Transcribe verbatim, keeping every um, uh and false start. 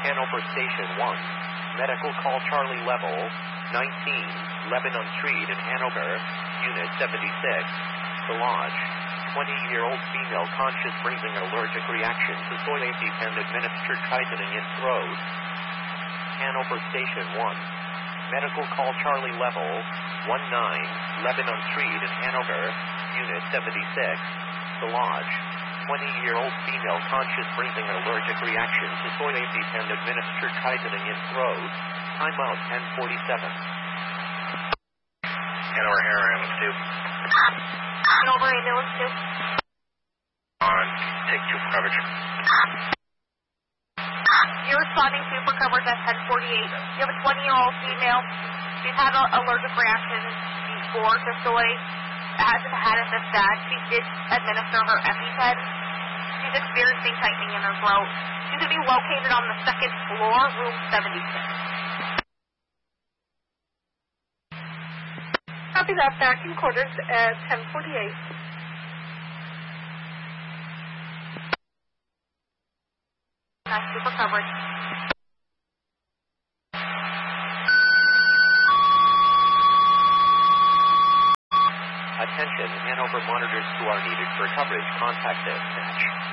Hanover Station one. Medical call Charlie level nineteen, Lebanon Street in Hanover, Unit seventy-six. The Lodge. twenty-year-old female conscious breathing allergic reaction to soy pen administered tightening in throat. Hanover Station one. Medical call Charlie level nineteen, Lebanon Street in Hanover, Unit seventy-six. The Lodge. twenty-year-old female conscious breathing allergic reaction to soy pen administered tightening in throat. Timeout ten forty-seven. Hanover Hanover Ambulance two. Hanover Ambulance two. On take two for coverage. You're responding to for coverage at ten forty-eight. You have a twenty-year-old female. She's had an allergic reaction before to soy. Hasn't had it this bad. She did administer her EpiPen. She's experiencing tightening in her throat. She's going to be located on the second floor, room seventy-six. Copy that. Back in quarters at ten forty-eight. Nice super coverage. Attention, Hanover monitors who are needed for coverage. Contact dispatch.